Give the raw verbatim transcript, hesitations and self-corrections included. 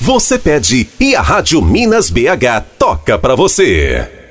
você pede e a Rádio Minas B H toca pra você.